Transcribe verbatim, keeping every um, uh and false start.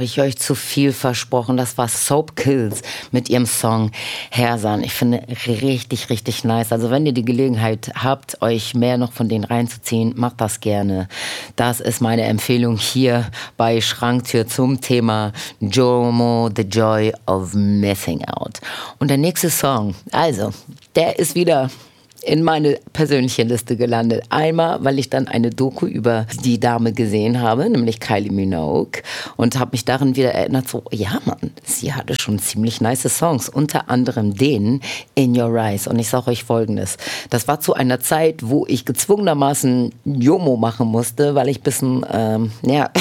habe ich euch zu viel versprochen. Das war Soap Kills mit ihrem Song Hersan. Ich finde richtig, richtig nice. Also wenn ihr die Gelegenheit habt, euch mehr noch von denen reinzuziehen, macht das gerne. Das ist meine Empfehlung hier bei Schranktür zum Thema Jomo, The Joy of Missing Out. Und der nächste Song, also, der ist wieder in meine persönliche Liste gelandet. Einmal, weil ich dann eine Doku über die Dame gesehen habe, nämlich Kylie Minogue, und habe mich darin wieder erinnert, so, ja Mann, sie hatte schon ziemlich nice Songs, unter anderem den In Your Eyes. Und ich sage euch Folgendes, das war zu einer Zeit, wo ich gezwungenermaßen Jomo machen musste, weil ich ein bisschen, ähm, ja,